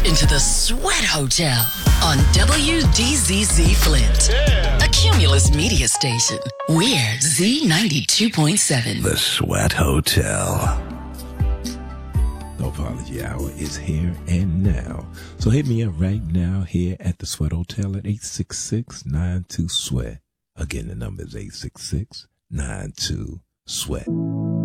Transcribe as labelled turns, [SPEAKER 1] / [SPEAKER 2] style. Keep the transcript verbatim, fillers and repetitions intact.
[SPEAKER 1] into the Sweat Hotel on W D Z Z Flint, yeah. A Cumulus media station. We're Z ninety-two point seven.
[SPEAKER 2] The Sweat Hotel. No Apology Hour is here and now. So hit me up right now here at the Sweat Hotel at eight six six, nine two, SWEAT. Again, the number is eight six six, nine two, SWEAT.